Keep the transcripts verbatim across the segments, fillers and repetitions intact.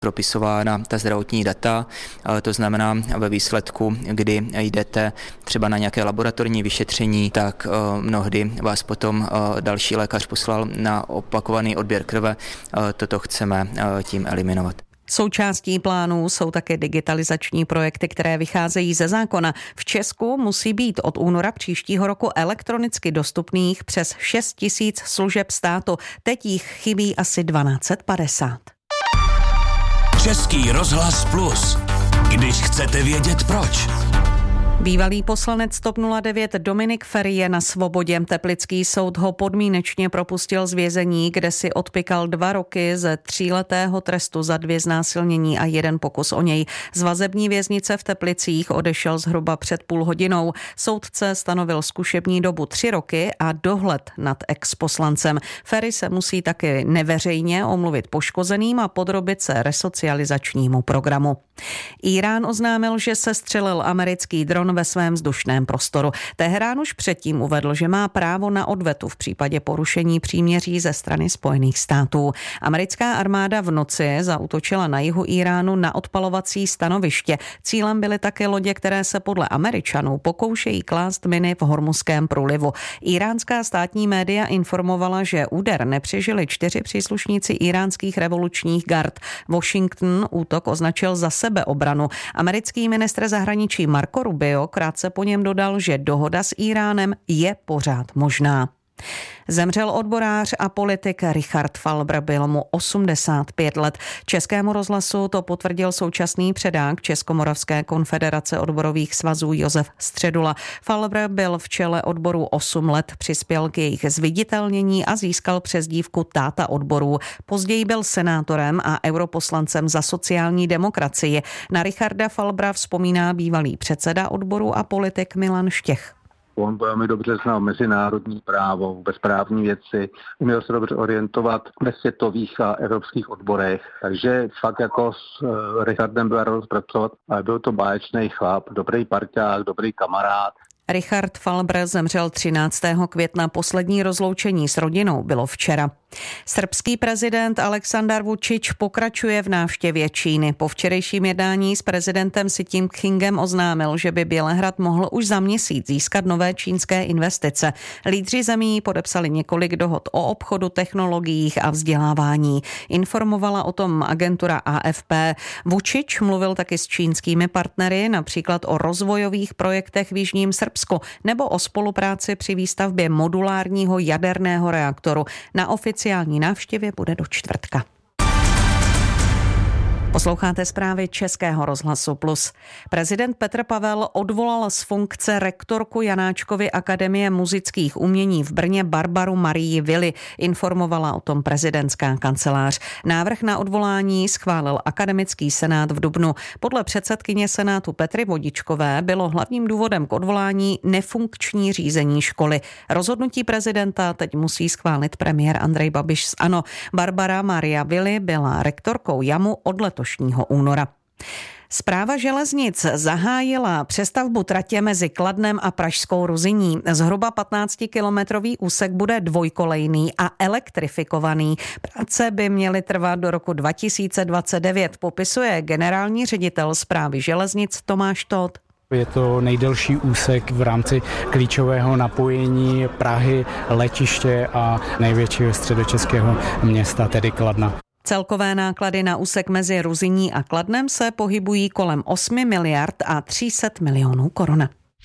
propisována ta zdravotní data, to znamená ve výsledku, kdy jdete třeba na nějaké laboratorní vyšetření, tak mnohdy vás potom další lékař poslal na opakovaný odběr krve. Toto chceme tím eliminovat. Součástí plánů jsou také digitalizační projekty, které vycházejí ze zákona. V Česku musí být od února příštího roku elektronicky dostupných přes šest tisíc služeb státu. Teď jich chybí asi dvanáct set padesát. Český rozhlas Plus. Když chcete vědět proč. Bývalý poslanec TOP nula devět Dominik Feri je na svobodě. Teplický soud ho podmínečně propustil z vězení, kde si odpykal dva roky ze tříletého trestu za dvě znásilnění a jeden pokus o něj. Z vazební věznice v Teplicích odešel zhruba před půl hodinou. Soudce stanovil zkušební dobu tři roky a dohled nad exposlancem. Feri se musí taky neveřejně omluvit poškozeným a podrobit se resocializačnímu programu. Irán oznámil, že sestřelil americký dron ve svém vzdušném prostoru. Teherán už předtím uvedl, že má právo na odvetu v případě porušení příměří ze strany Spojených států. Americká armáda v noci zaútočila na jihu Iránu na odpalovací stanoviště. Cílem byly také lodě, které se podle Američanů pokoušejí klást miny v Hormuzském průlivu. Iránská státní média informovala, že úder nepřežili čtyři příslušníci iránských revolučních gard. Washington útok označil za sebeobranu. Americký ministr zahraničí Marco Rubio krátce po něm dodal, že dohoda s Iránem je pořád možná. Zemřel odborář a politik Richard Falbr, bylo mu osmdesát pět let. Českému rozhlasu to potvrdil současný předák Českomoravské konfederace odborových svazů Josef Středula. Falbr byl v čele odboru osm let, přispěl k jejich zviditelnění a získal přezdívku táta odborů. Později byl senátorem a europoslancem za sociální demokracii. Na Richarda Falbra vzpomíná bývalý předseda odboru a politik Milan Štěch. On velmi dobře znal mezinárodní právo, bezprávní věci, uměl se dobře orientovat ve světových a evropských odborech, takže fakt jako s Richardem byl rád pracovat, ale byl to báječný chlap, dobrý parťák, dobrý kamarád. Richard Falbr zemřel třináctého května, poslední rozloučení s rodinou bylo včera. Srbský prezident Aleksandar Vučić pokračuje v návštěvě Číny. Po včerejším jednání s prezidentem Xi Jinpingem oznámil, že by Bělehrad mohl už za měsíc získat nové čínské investice. Lídři zemí podepsali několik dohod o obchodu, technologiích a vzdělávání. Informovala o tom agentura A F P. Vučić mluvil taky s čínskými partnery, například o rozvojových projektech v jižním Srbsku nebo o spolupráci při výstavbě modulárního jaderného reaktoru. Na oficiální návštěvě bude do čtvrtka. Posloucháte zprávy Českého rozhlasu Plus. Prezident Petr Pavel odvolal z funkce rektorku Janáčkovy akademie muzických umění v Brně Barbaru Marii Vili, informovala o tom prezidentská kancelář. Návrh na odvolání schválil akademický senát v dubnu. Podle předsedkyně senátu Petry Vodičkové bylo hlavním důvodem k odvolání nefunkční řízení školy. Rozhodnutí prezidenta teď musí schválit premiér Andrej Babiš z ANO. Barbara Maria Vili byla rektorkou JAMu od letošního února. Správa železnic zahájila přestavbu tratě mezi Kladnem a Pražskou Ruzyní. Zhruba patnáctikilometrový úsek bude dvojkolejný a elektrifikovaný. Práce by měly trvat do roku dva tisíce dvacet devět, popisuje generální ředitel Správy železnic Tomáš Tóth. Je to nejdelší úsek v rámci klíčového napojení Prahy, letiště a největšího středočeského města, tedy Kladna. Celkové náklady na úsek mezi Ruzyní a Kladnem se pohybují kolem osm miliard a tři sta milionů korun.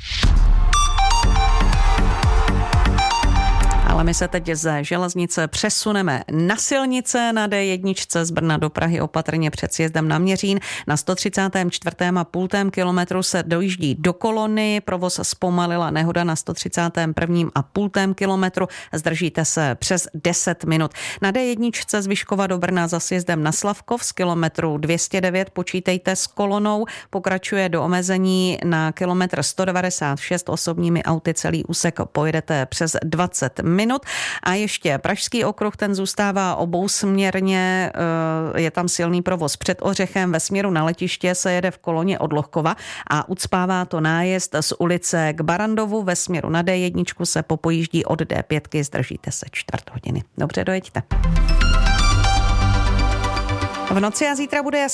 Ale my se teď ze železnice přesuneme na silnice, na D jedna z Brna do Prahy opatrně před sjezdem na Měřín. Na sto třicátém čtvrtém a půltém kilometru se dojíždí do kolony, provoz zpomalila nehoda na sto třicátém prvním a půltém kilometru, zdržíte se přes deset minut. Na D jedna z Vyškova do Brna za sjezdem na Slavkov z kilometru dvě stě devět počítejte s kolonou, pokračuje do omezení na kilometr sto devadesát šest osobními auty, celý úsek pojedete přes dvacet minut. A ještě Pražský okruh, ten zůstává obousměrně, je tam silný provoz před Ořechem, ve směru na letiště se jede v koloně od Lohkova a ucpává to nájezd z ulice k Barandovu, ve směru na D jedna se popojíždí od D pět, zdržíte se čtvrt hodiny. Dobře, dojeďte. V noci a zítra bude jasno.